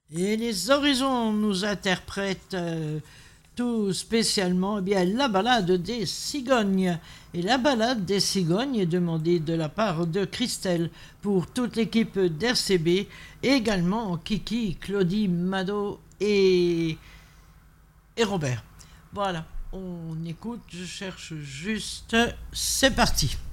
Et les Horizons nous interprètent tout spécialement la balade des cigognes. Et la balade des cigognes est demandée de la part de Christelle pour toute l'équipe d'RCB, et également Kiki, Claudie, Mado et Robert. Voilà, on écoute, je cherche juste, c'est parti.